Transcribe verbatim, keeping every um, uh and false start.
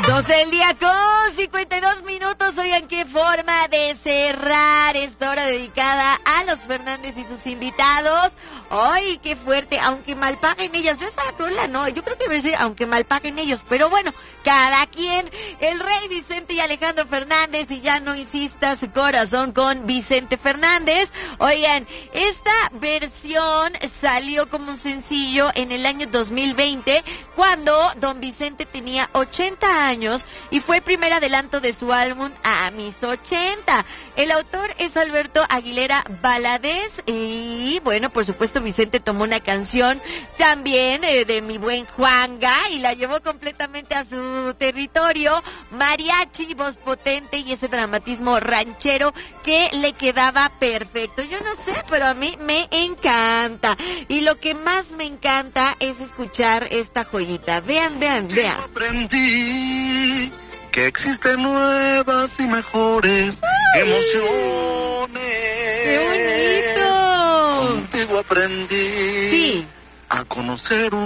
doce del día con cincuenta y dos minutos. Oigan, qué forma de cerrar esta hora dedicada a los Fernández y sus invitados. Ay, qué fuerte, aunque mal paguen ellas. Yo esa rola no, yo creo que voy a decir aunque mal paguen ellos, pero bueno, cada quien. El Rey Vicente y Alejandro Fernández, y ya no insistas corazón con Vicente Fernández. Oigan, esta versión salió como un sencillo en el año dos mil veinte, cuando don Vicente tenía ochenta años y fue el primer adelanto de su álbum A Mis ochenta. El autor es Alberto Aguilera Valadez y bueno, por supuesto Vicente tomó una canción también eh, de mi buen Juanga y la llevó completamente a su territorio. Mariachi, voz potente y ese dramatismo ranchero que le quedaba perfecto. Yo no sé, pero a mí me encanta. Y lo que más me encanta es escuchar esta joyita. Vean, vean, vean. Aprendí que existen nuevas y mejores ¡ay! Emociones. ¡Qué bonito! Contigo aprendí sí. a conocer un